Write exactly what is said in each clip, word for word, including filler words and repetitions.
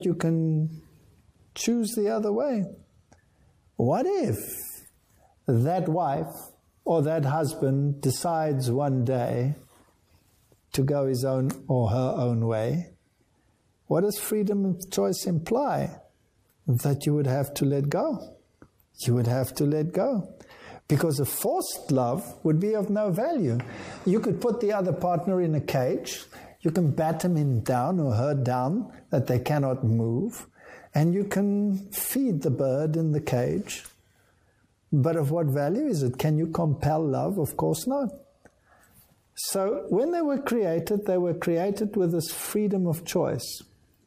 you can choose the other way. What if that wife or that husband decides one day to go his own or her own way? What does freedom of choice imply? That you would have to let go. You would have to let go. Because a forced love would be of no value. You could put the other partner in a cage. You can batten him down or her down that they cannot move. And you can feed the bird in the cage. But of what value is it? Can you compel love? Of course not. So when they were created, they were created with this freedom of choice.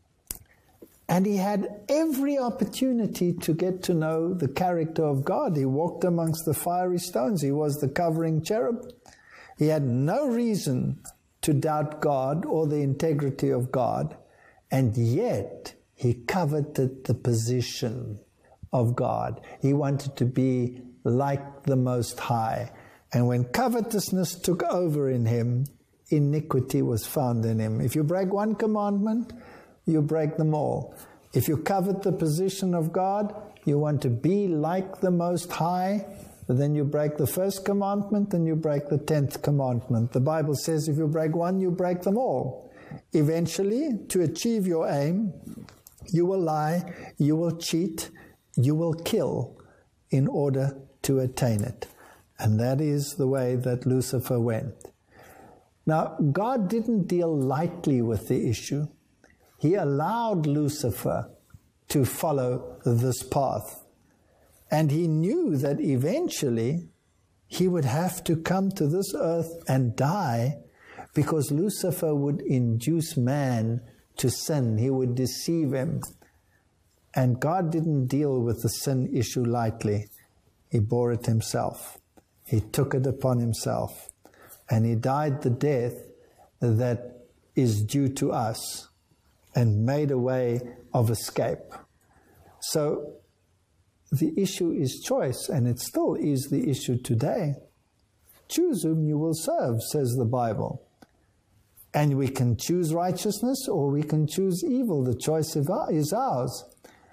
And he had every opportunity to get to know the character of God. He walked amongst the fiery stones. He was the covering cherub. He had no reason to doubt God or the integrity of God. And yet, he coveted the position of God. He wanted to be like the Most High. And when covetousness took over in him, iniquity was found in him. If you break one commandment, you break them all. If you covet the position of God, you want to be like the Most High, then you break the first commandment and you break the tenth commandment. The Bible says if you break one, you break them all. Eventually, to achieve your aim, you will lie, you will cheat, you will kill in order to attain it. And that is the way that Lucifer went. Now, God didn't deal lightly with the issue. He allowed Lucifer to follow this path. And he knew that eventually he would have to come to this earth and die because Lucifer would induce man to sin. He would deceive him. And God didn't deal with the sin issue lightly. He bore it himself. He took it upon himself. And he died the death that is due to us, and made a way of escape. So the issue is choice, and it still is the issue today. Choose whom you will serve, says the Bible. And we can choose righteousness or we can choose evil. The choice is ours.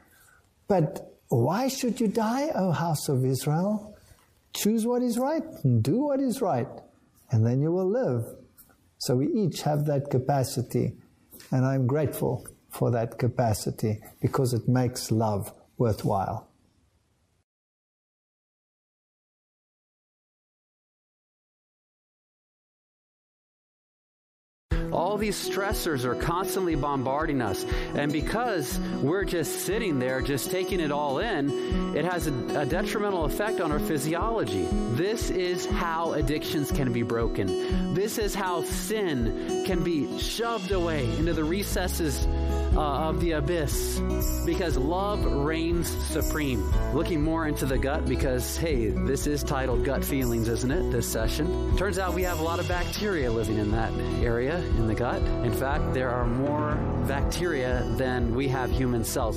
But why should you die, O house of Israel? Choose what is right and do what is right, and then you will live. So we each have that capacity. And I'm grateful for that capacity because it makes love worthwhile. All these stressors are constantly bombarding us. And because we're just sitting there, just taking it all in, it has a, a detrimental effect on our physiology. This is how addictions can be broken. This is how sin can be shoved away into the recesses uh, of the abyss, because love reigns supreme. Looking more into the gut because, hey, this is titled Gut Feelings, isn't it, this session? Turns out we have a lot of bacteria living in that area, in the gut. In fact, there are more bacteria than we have human cells.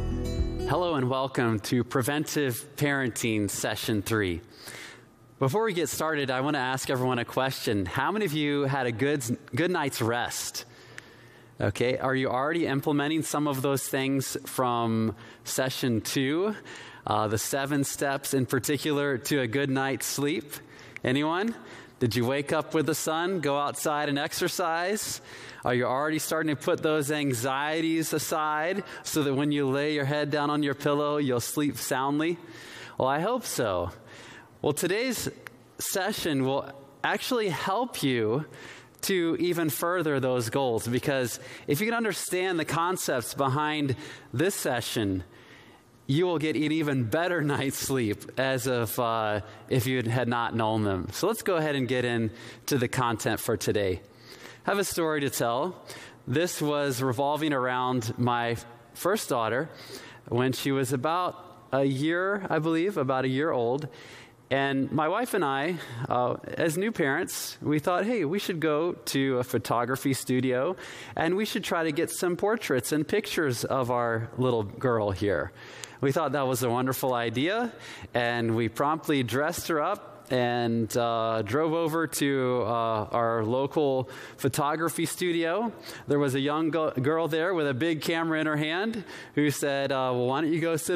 Hello and welcome to Preventive Parenting Session three. Before we get started, I want to ask everyone a question. How many of you had a good, good night's rest? Okay, are you already implementing some of those things from Session two? Uh, the seven steps in particular to a good night's sleep? Anyone? Did you wake up with the sun, go outside and exercise? Are you already starting to put those anxieties aside so that when you lay your head down on your pillow, you'll sleep soundly? Well, I hope so. Well, today's session will actually help you to even further those goals, because if you can understand the concepts behind this session, you will get an even better night's sleep as if, uh, if you had not known them. So let's go ahead and get into the content for today. I have a story to tell. This was revolving around my first daughter when she was about a year, I believe, about a year old. And my wife and I, uh, as new parents, we thought, hey, we should go to a photography studio and we should try to get some portraits and pictures of our little girl here. We thought that was a wonderful idea, and we promptly dressed her up and uh, drove over to uh, our local photography studio. There was a young go- girl there with a big camera in her hand who said, uh, well, why don't you go sit